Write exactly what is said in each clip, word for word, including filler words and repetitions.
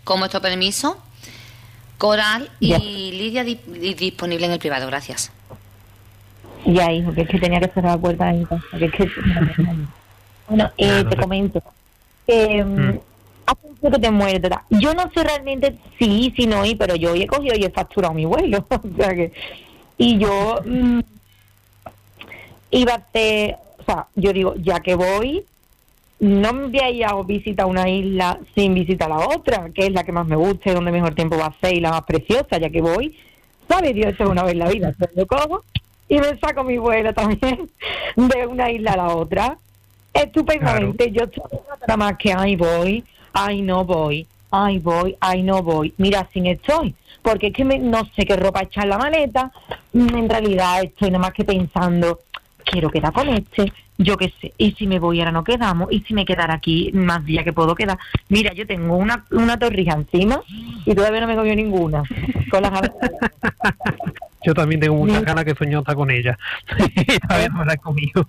con vuestro permiso, Coral y Ya. Lidia di- di- disponible en el privado, gracias. Ya, hijo, que es que tenía que cerrar la puerta de mi casa. Que es que... Bueno, eh, Nah, no te te- comento. Eh, Mm. Hace mucho que te mueres, ¿verdad? Yo no sé realmente sí, si no, y pero yo hoy he cogido y he facturado a mi vuelo. O sea que... Y yo mm, iba a hacer... O sea, yo digo, ya que voy, no me voy a ir a visitar una isla sin visitar la otra, que es la que más me gusta y donde mejor tiempo va a ser y la más preciosa, ya que voy. ¿Sabes? Dios, eso es una vez en la vida. Entonces yo cojo y me saco mi vuelo también de una isla a la otra. Estupendamente. Yo estoy nada más que, ay, voy, ay, no voy, ay, voy, ay, no voy. Mira, sin estoy. Porque es que me, no sé qué ropa echar en la maleta. Mm, En realidad estoy nada más que pensando, quiero quedar con este, yo qué sé, y si me voy ahora no quedamos, y si me quedara aquí más días que puedo quedar. Mira, yo tengo una, una torrija encima y todavía no me comió ninguna. Con las ganas. Yo también tengo muchas Mira. ganas que soñota con ella. Y todavía no me la he comido.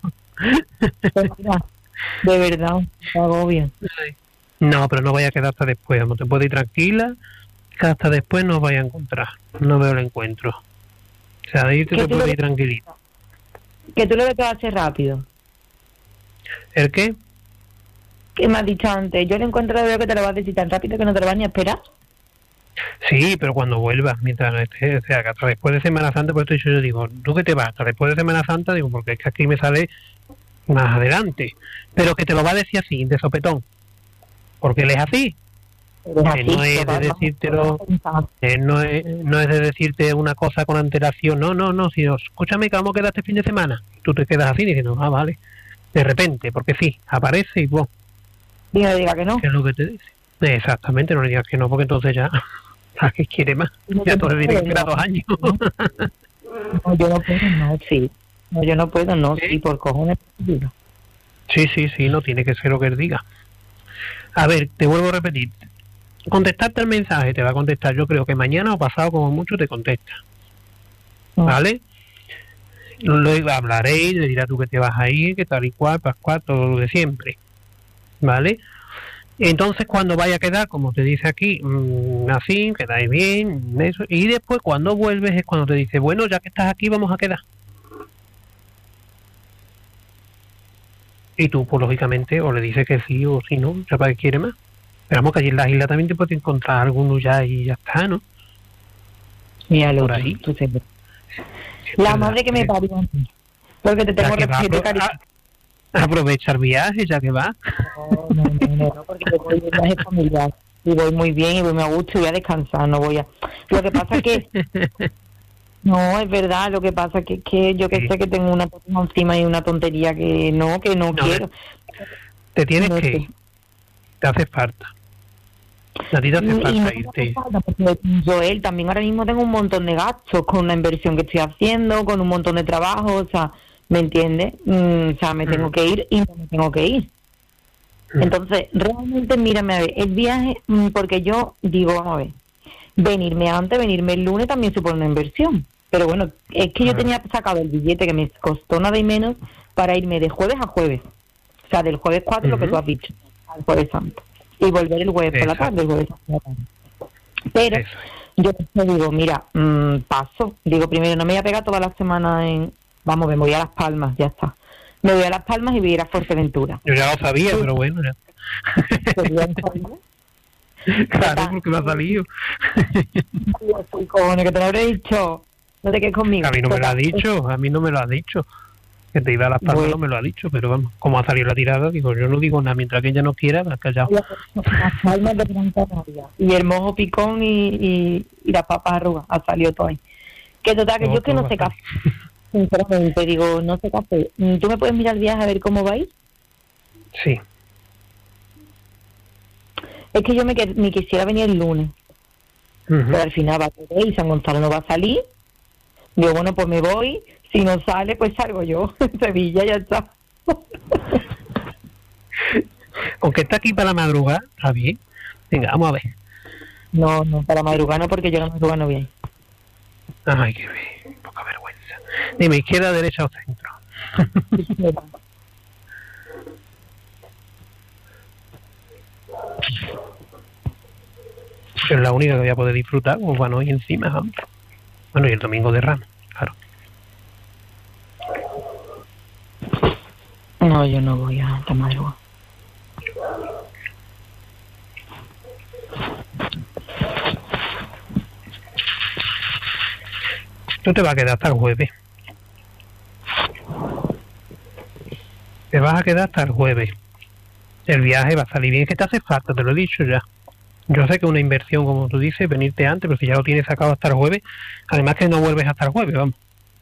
De verdad, me agobio. No, pero no vaya a quedar hasta después. Vamos, te puedes ir tranquila, que hasta después no vaya a encontrar. No veo el encuentro. O sea, de irte ¿Qué te tú lo puedes ir ves? tranquilito. Que tú lo ves que va a ser rápido. ¿El qué? ¿Qué me has dicho antes? Yo le encuentro veo que te lo vas a decir tan rápido que no te lo vas ni a esperar. Sí, pero cuando vuelvas, mientras no estés, o sea, que hasta después de Semana Santa, por eso yo digo, tú que te vas hasta después de Semana Santa, digo, porque es que aquí me sale más adelante. Pero que te lo va a decir así, de sopetón. Porque él es así. Pero es Que así, no es de total, no, decírtelo, no, no, eh, no, es, no es de decirte una cosa con antelación, no, no, no, sino, escúchame que vamos a quedar este fin de semana. Tú te quedas así diciendo, ah, vale, de repente, porque sí, aparece y vos, diga, diga que no. ¿qué es lo que te dice? Exactamente, no le digas que no, porque entonces ya, ¿a qué quiere más? No, Ya yo tú le no diré que puedo, espera no. dos años. No, yo no puedo, no, sí. No, yo no puedo, no, ¿Sí? sí, por cojones. Digo. Sí, sí, sí, no tiene que ser lo que él diga. A ver, te vuelvo a repetir. Contestarte el mensaje te va a contestar, yo creo que mañana o pasado como mucho te contesta. ¿Vale? Luego hablaréis, le dirás tú que te vas a ir, que tal y cual, pascual, todo lo de siempre. ¿Vale? Entonces cuando vaya a quedar, como te dice aquí, mmm, así, quedáis bien, eso, y después cuando vuelves es cuando te dice, bueno, ya que estás aquí vamos a quedar. Y tú, pues lógicamente, o le dices que sí o si no, ya para qué quiere más. Pero vamos, que allí en las islas también te puedes encontrar alguno ya y ya está, ¿no? Mira, lo Por ahí. tú siempre. La ¿Verdad? madre que me parió. Porque te Ya tengo que va, respeto, apro- cariño. a- aprovecha el viaje, ya que va. No, no, no, no, no, porque yo voy de viaje familiar. Y voy muy bien y voy muy a gusto y voy a descansar, no voy a... Lo que pasa es que... No, es verdad, lo que pasa es que, que yo que Sí. sé que tengo una cosa encima y una tontería que no, que no, No, quiero. Te tienes No que sé. ir. Te hace falta. A ti te hace Y no falta me hace irte. falta, porque Joel, también ahora mismo tengo un montón de gastos con la inversión que estoy haciendo, con un montón de trabajo, o sea, ¿me entiendes? Mm, o sea, me Mm. tengo que ir y no me tengo que ir. Mm. Entonces, realmente, mírame a ver, el viaje, mm, porque yo digo, vamos a ver, venirme antes, venirme el lunes también supone una inversión. Pero bueno, es que yo Claro. tenía sacado el billete que me costó nada y menos para irme de jueves a jueves. O sea, del jueves cuatro, lo que Ujú. tú has dicho, al jueves santo. Y volver el jueves por la Exacto. tarde, el jueves santo por la tarde. Pero Eso yo te digo, mira, mmm, paso. Digo, primero, no me voy a pegar toda la semana en... Vamos, me voy a Las Palmas, ya está. Me voy a Las Palmas y voy a ir a Fuerteventura. Yo ya lo sabía, Sí. pero bueno, ya. Sería un favor. Claro, porque me ha salido. Dios, sí, cojones, que te lo habré dicho. No te quedes conmigo. A mí no me lo ha Total, dicho, a mí no me lo ha dicho. Que te iba a Las Palmas Bueno. no me lo ha dicho, pero vamos, como ha salido la tirada, digo, yo no digo nada, mientras que ella no quiera, va callado. Las Palmas de Gran Canaria. Y el mojo picón y, y, y las papas arrugas. Ha salido todo ahí. Que total, que Todo, yo que todo no sé va a qué hacer. Sinceramente, digo, no sé qué hacer. ¿Tú me puedes mirar el viaje a ver cómo va a ir? Sí. Es que yo me, que- me quisiera venir el lunes. Ujú. Pero al final va a querer y San Gonzalo no va a salir. Digo, bueno, pues me voy. Si no sale, pues salgo yo. En Sevilla ya está. Aunque está aquí para la madrugada, está bien. Venga, vamos a ver. No, no, para madrugar no, porque yo la madrugada no voy a ir. Ay, qué bien, poca vergüenza. Dime, izquierda, derecha o centro. Es la única que voy a poder disfrutar, pues bueno, y encima, ¿no? Bueno, y el domingo de Ramos, claro. No, yo no voy a la madrugada. Tú te vas a quedar hasta el jueves. Te vas a quedar hasta el jueves. El viaje va a salir bien, que te hace falta, te lo he dicho ya. Yo sé que es una inversión, como tú dices, venirte antes, pero si ya lo tienes sacado hasta el jueves, además que no vuelves hasta el jueves, vamos.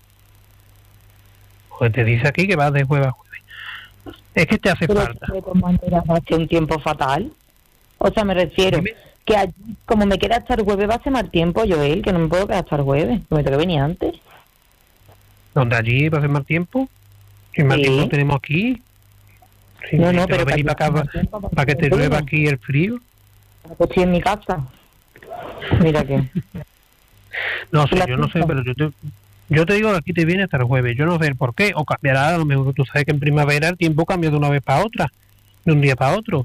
Pues te dice aquí que vas de jueves a jueves. Es que te hace Pero falta. de todas maneras va a ser un tiempo fatal. O sea, me refiero Dime. que allí, como me queda hasta el jueves, va a ser mal tiempo, Joel, que no me puedo quedar hasta el jueves. Que me tengo que venir antes. Donde allí va a ser más tiempo. Si más Sí. tiempo tenemos aquí. Si No, si no, te vas pero a venir para para acá, más tiempo, para, para que te que llueva venga. aquí el frío. Estoy en mi casa. Mira que. No sé, La yo no sé, pinta. pero yo te, yo te digo que aquí te viene hasta el jueves. Yo no sé el por qué, o cambiará, a lo mejor tú sabes que en primavera el tiempo cambia de una vez para otra, de un día para otro.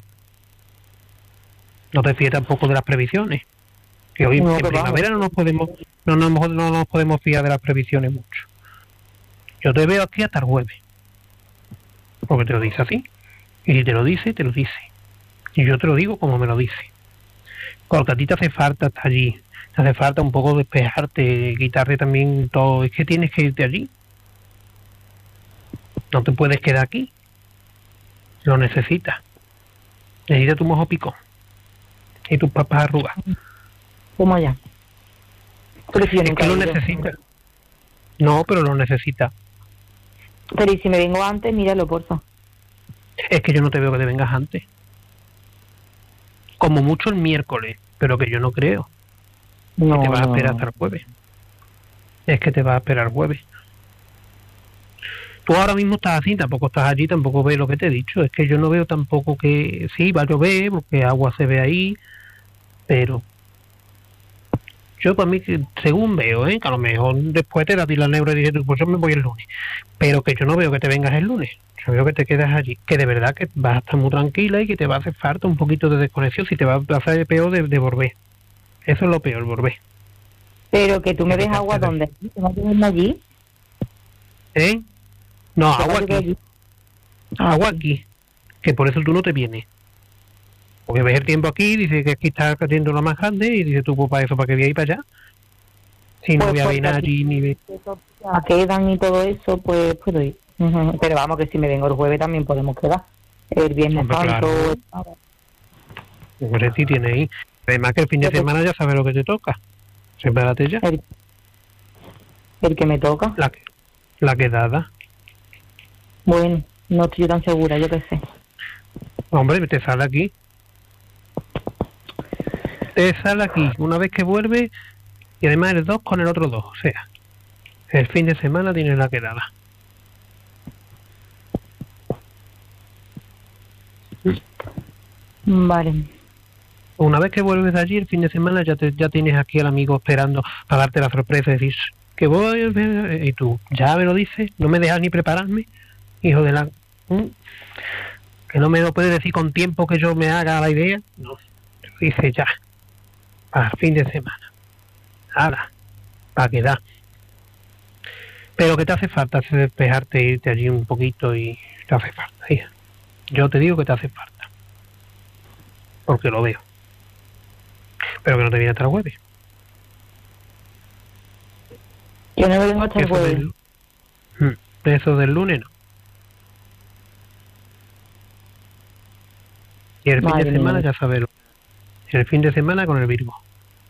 No te fíes tampoco de las previsiones. Que hoy No, en que primavera no vamos. nos podemos, no nos, no nos podemos fiar de las previsiones mucho. Yo te veo aquí hasta el jueves. Porque te lo dice así. Y si te lo dice, te lo dice. Y yo te lo digo como me lo dice. Porque a ti te hace falta estar allí. Te hace falta un poco despejarte, quitarte también todo. Es que tienes que irte allí. No te puedes quedar aquí. Lo necesitas. Necesitas tu mojo picón. Y tus papas arrugas. ¿Cómo allá? Pero si yo Es nunca que he lo ido. necesitas. No, pero lo necesitas. Pero y si me vengo antes, míralo, porfa. Es que yo no te veo que te vengas antes. Como mucho el miércoles, pero que yo no creo. No, Que te vas a no, esperar no. hasta el jueves. Es que te vas a esperar el jueves. Tú ahora mismo estás así, tampoco estás allí, tampoco ves lo que te he dicho. Es que yo no veo tampoco que... Sí, va a llover, porque agua se ve ahí, pero... Yo para mí, que según veo, ¿eh? Que a lo mejor después te da a ti la neura y dices tú, pues yo me voy el lunes. Pero que yo no veo que te vengas el lunes. Yo veo que te quedas allí. Que de verdad que vas a estar muy tranquila y que te va a hacer falta un poquito de desconexión. Si te va a hacer peor de, de volver. Eso es lo peor, volver. Pero que tú me Que ves te agua quedas. donde. ¿Te vas a quedar allí? ¿Eh? No, ¿Te vas agua a quedar aquí. allí? Ah, Agua sí. aquí. Que por eso tú no te vienes. Porque ves el tiempo aquí, dice que aquí está cayendo lo más grande y dices tú, pues para eso, ¿para qué voy a ir para allá? Si no Pues voy a porque venir aquí allí ni... ve- ya quedan y todo eso, pues puedo ir. Ujú. Pero vamos, que si me vengo el jueves también podemos quedar. El viernes Hombre, santo. claro. el sábado. Pues sí tiene ahí. Además que el fin de Pero- semana ya sabes lo que te toca. Sepárate ya. El, el que me toca. La, que- la quedada. Bueno, no estoy yo tan segura, yo qué sé. Hombre, te sale aquí. Te sale aquí. Una vez que vuelve, y además el dos con el otro dos. O sea, el fin de semana tienes la quedada. Vale. Una vez que vuelves de allí, el fin de semana ya te, ya tienes aquí al amigo esperando para darte la sorpresa y decir que voy, y tú ya me lo dices, no me dejas ni prepararme, hijo de la... ¿Mm? Que no me lo puedes decir con tiempo que yo me haga la idea. No, dice ya, para el fin de semana. Ahora, para quedar. Pero que te hace falta hacer despejarte, irte allí un poquito y te hace falta, hija. Yo te digo que te hace falta. Porque lo veo. Pero que no te viene hasta el jueves. Yo no me vengo hasta el Eso jueves. del, Mm, eso del lunes no. Y el fin Madre de semana mía. ya sabes. lo- El fin de semana con el Virgo.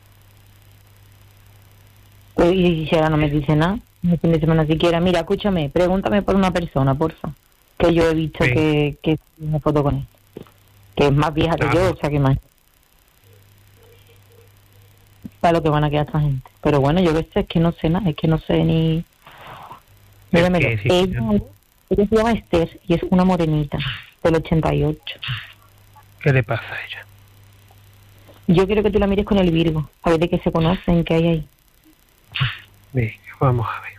Pues, y si ahora no me dice nada, el fin de semana siquiera. Mira, escúchame, pregúntame por una persona, porfa. Que yo he visto Sí. que, que una foto con él. Que es más vieja que Claro. yo, o sea que más. Para lo que van a quedar esta gente. Pero bueno, yo qué sé, es que no sé nada, es que no sé ni... Mira, Es mira, que sí, ella, ella se llama Esther y es una morenita del ochenta y ocho. ¿Qué le pasa a ella? Yo quiero que tú la mires con el Virgo, a ver de qué se conocen, qué hay ahí. Venga, vamos a ver.